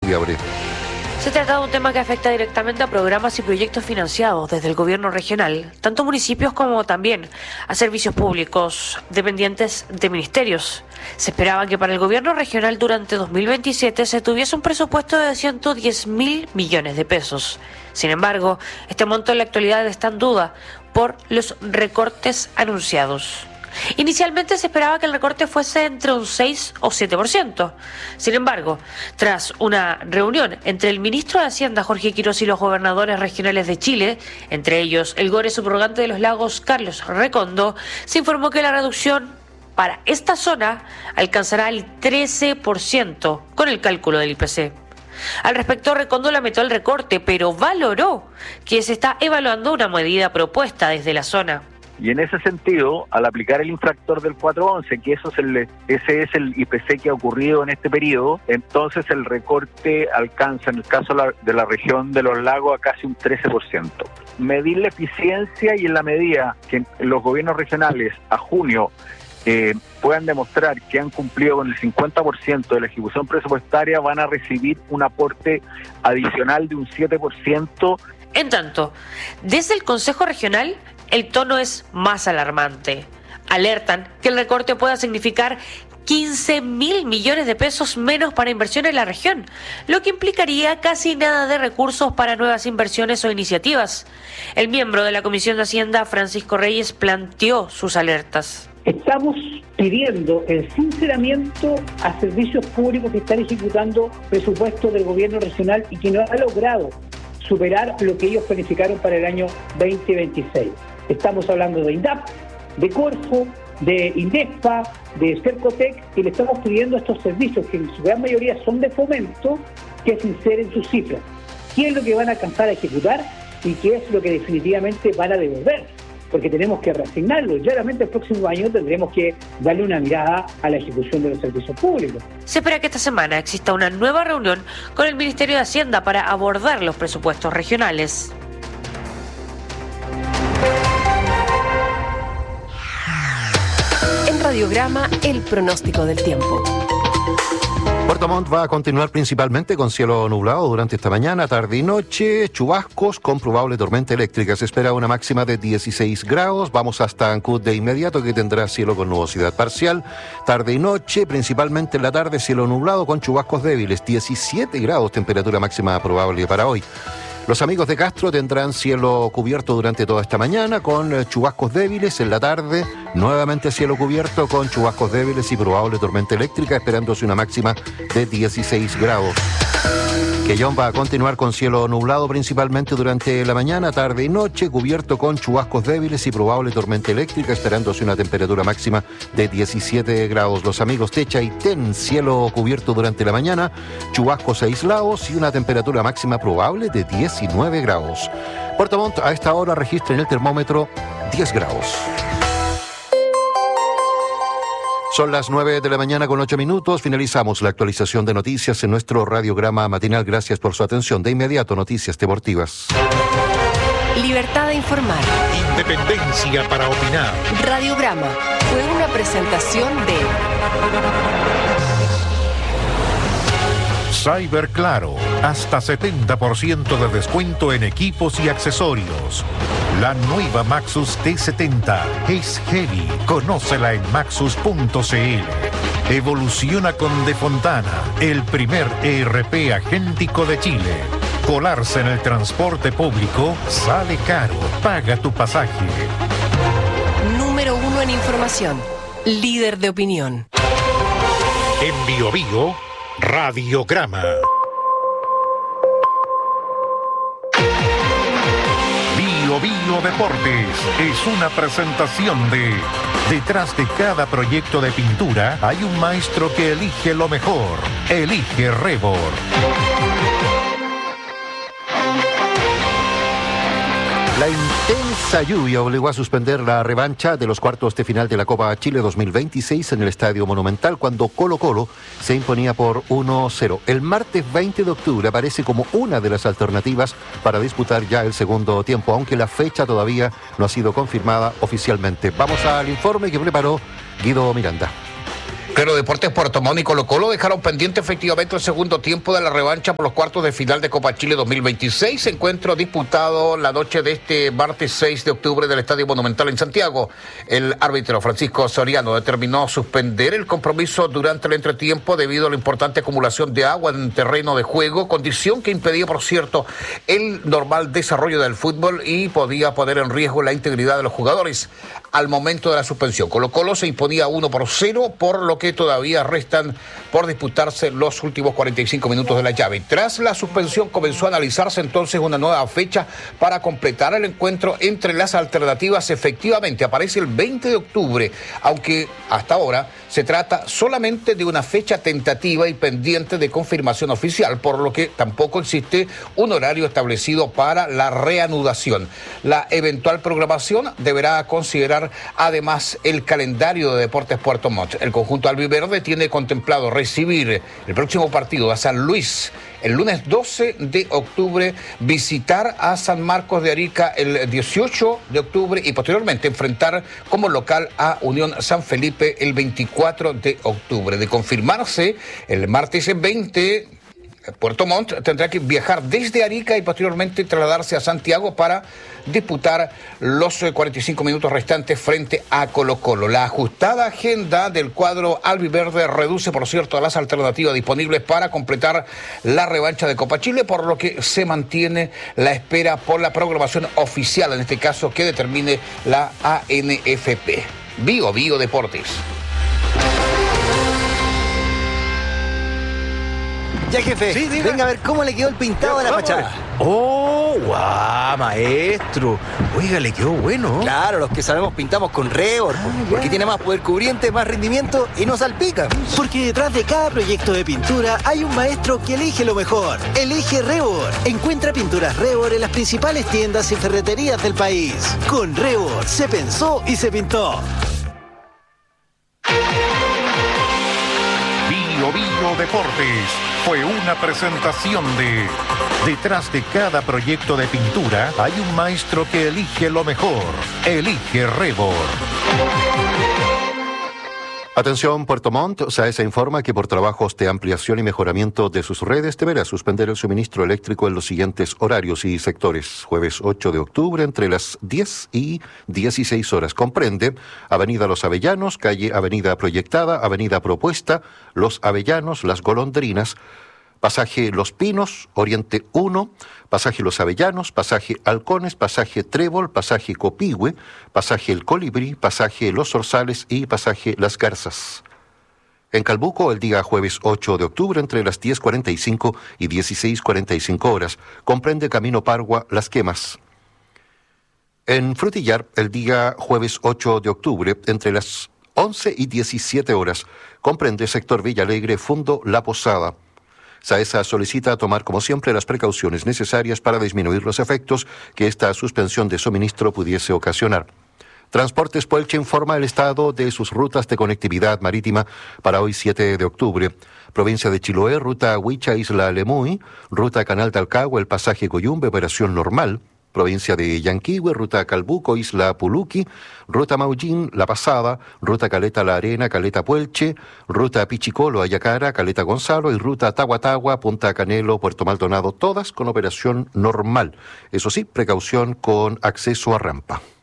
Villabre. Se trata de un tema que afecta directamente a programas y proyectos financiados desde el gobierno regional, tanto municipios como también a servicios públicos dependientes de ministerios. Se esperaba que para el gobierno regional durante 2027 se tuviese un presupuesto de 110.000 millones de pesos. Sin embargo, este monto en la actualidad está en duda por los recortes anunciados. Inicialmente se esperaba que el recorte fuese entre un 6 o 7%. Sin embargo, tras una reunión entre el ministro de Hacienda, Jorge Quirós, y los gobernadores regionales de Chile, entre ellos el GORE subrogante de los Lagos, Carlos Recondo, se informó que la reducción para esta zona alcanzará el 13% con el cálculo del IPC. Al respecto, Recondo lamentó el recorte, pero valoró que se está evaluando una medida propuesta desde la zona. Y en ese sentido, al aplicar el infractor del 411, que ese es el IPC que ha ocurrido en este periodo, entonces el recorte alcanza, en el caso de la región de los lagos, a casi un 13%. Medir la eficiencia, y en la medida que los gobiernos regionales a junio puedan demostrar que han cumplido con el 50% de la ejecución presupuestaria, van a recibir un aporte adicional de un 7%. En tanto, desde el Consejo Regional, el tono es más alarmante. Alertan que el recorte pueda significar 15.000 millones de pesos menos para inversión en la región, lo que implicaría casi nada de recursos para nuevas inversiones o iniciativas. El miembro de la Comisión de Hacienda, Francisco Reyes, planteó sus alertas. Estamos pidiendo el sinceramiento a servicios públicos que están ejecutando presupuestos del gobierno regional y que no ha logrado superar lo que ellos planificaron para el año 2026. Estamos hablando de INDAP, de Corfo, de INDESPA, de Cercotec, y le estamos pidiendo a estos servicios, que en su gran mayoría son de fomento, que sinceren sus cifras. ¿Qué es lo que van a alcanzar a ejecutar y qué es lo que definitivamente van a devolver? Porque tenemos que reasignarlo. Y claramente el próximo año tendremos que darle una mirada a la ejecución de los servicios públicos. Se espera que esta semana exista una nueva reunión con el Ministerio de Hacienda para abordar los presupuestos regionales. En Radiograma, el pronóstico del tiempo. Puerto Montt va a continuar principalmente con cielo nublado durante esta mañana, tarde y noche, chubascos con probable tormenta eléctrica. Se espera una máxima de 16 grados. Vamos hasta Ancud de inmediato, que tendrá cielo con nubosidad parcial. Tarde y noche, principalmente en la tarde, cielo nublado con chubascos débiles. 17 grados, temperatura máxima probable para hoy. Los amigos de Castro tendrán cielo cubierto durante toda esta mañana con chubascos débiles. En la tarde, nuevamente cielo cubierto con chubascos débiles y probable tormenta eléctrica, esperándose una máxima de 16 grados. Quellón va a continuar con cielo nublado principalmente durante la mañana, tarde y noche, cubierto con chubascos débiles y probable tormenta eléctrica, esperándose una temperatura máxima de 17 grados. Los amigos de Chaitén, cielo cubierto durante la mañana, chubascos aislados y una temperatura máxima probable de 19 grados. Puerto Montt a esta hora registra en el termómetro 10 grados. Son las 9 de la mañana con 8 minutos. Finalizamos la actualización de noticias en nuestro radiograma matinal. Gracias por su atención. De inmediato, noticias deportivas. Libertad de informar. Independencia para opinar. Radiograma fue una presentación de Cyber Claro, hasta 70% de descuento en equipos y accesorios. La nueva Maxus T70 es heavy. Conócela en maxus.cl. Evoluciona con De Fontana, el primer ERP agéntico de Chile. Colarse en el transporte público sale caro. Paga tu pasaje. Número 1 en información. Líder de opinión. En Bio Bio, Radiograma. Bio Bio Deportes es una presentación de... Detrás de cada proyecto de pintura hay un maestro que elige lo mejor. Elige Rebor. La intensa lluvia obligó a suspender la revancha de los cuartos de final de la Copa Chile 2026 en el Estadio Monumental, cuando Colo-Colo se imponía por 1-0. El martes 20 de octubre aparece como una de las alternativas para disputar ya el segundo tiempo, aunque la fecha todavía no ha sido confirmada oficialmente. Vamos al informe que preparó Guido Miranda. Claro, Deportes Puerto Montt y Colo-Colo dejaron pendiente efectivamente el segundo tiempo de la revancha por los cuartos de final de Copa Chile 2026, encuentro disputado la noche de este martes 6 de octubre del Estadio Monumental en Santiago. El árbitro Francisco Soriano determinó suspender el compromiso durante el entretiempo debido a la importante acumulación de agua en terreno de juego, condición que impedía, por cierto, el normal desarrollo del fútbol y podía poner en riesgo la integridad de los jugadores. Al momento de la suspensión, Colo-Colo se imponía 1-0, por lo que todavía restan por disputarse los últimos 45 minutos de la llave. Tras la suspensión comenzó a analizarse entonces una nueva fecha para completar el encuentro. Entre las alternativas efectivamente aparece el 20 de octubre, aunque hasta ahora se trata solamente de una fecha tentativa y pendiente de confirmación oficial, por lo que tampoco existe un horario establecido para la reanudación. La eventual programación deberá considerar además el calendario de Deportes Puerto Montt. El conjunto albiverde tiene contemplado recibir el próximo partido a San Luis el lunes 12 de octubre, visitar a San Marcos de Arica el 18 de octubre y posteriormente enfrentar como local a Unión San Felipe el 24 de octubre. De confirmarse el martes 20, Puerto Montt tendrá que viajar desde Arica y posteriormente trasladarse a Santiago para disputar los 45 minutos restantes frente a Colo-Colo. La ajustada agenda del cuadro albiverde reduce, por cierto, a las alternativas disponibles para completar la revancha de Copa Chile, por lo que se mantiene la espera por la programación oficial, en este caso que determine la ANFP. Bio Deportes. Ya, jefe, sí, venga a ver cómo le quedó el pintado de la fachada. ¡Oh, guau, maestro! Oiga, le quedó bueno. Claro, los que sabemos pintamos con Rebord, porque tiene más poder cubriente, más rendimiento y no salpica. Porque detrás de cada proyecto de pintura hay un maestro que elige lo mejor. Elige Rebord. Encuentra pinturas Rebord en las principales tiendas y ferreterías del país. Con Rebord se pensó y se pintó. Bio Deportes fue una presentación de... Detrás de cada proyecto de pintura hay un maestro que elige lo mejor. Elige Rebord. Atención, Puerto Montt. SAESA informa que por trabajos de ampliación y mejoramiento de sus redes deberá suspender el suministro eléctrico en los siguientes horarios y sectores. Jueves 8 de octubre entre las 10 y 16 horas. Comprende Avenida Los Avellanos, calle Avenida Proyectada, Avenida Propuesta, Los Avellanos, Las Golondrinas, Pasaje Los Pinos, Oriente 1, Pasaje Los Avellanos, Pasaje Halcones, Pasaje Trébol, Pasaje Copihue, Pasaje El Colibrí, Pasaje Los Zorzales y Pasaje Las Garzas. En Calbuco, el día jueves 8 de octubre, entre las 10:45 y 16:45 horas, comprende Camino Pargua, Las Quemas. En Frutillar, el día jueves 8 de octubre, entre las 11 y 17 horas, comprende sector Villa Alegre, Fundo La Posada. SAESA solicita tomar, como siempre, las precauciones necesarias para disminuir los efectos que esta suspensión de suministro pudiese ocasionar. Transportes Puelche informa el estado de sus rutas de conectividad marítima para hoy 7 de octubre. Provincia de Chiloé, ruta Huicha, Isla Lemuy, ruta Canal de Alcagua, el pasaje Coyumbe, operación normal. Provincia de Yanquihue, ruta Calbuco, Isla Puluqui, ruta Maullín, La Pasada, ruta Caleta La Arena, Caleta Puelche, ruta Pichicolo, Ayacara, Caleta Gonzalo y ruta Tahuatahua, Punta Canelo, Puerto Maldonado, todas con operación normal. Eso sí, precaución con acceso a rampa.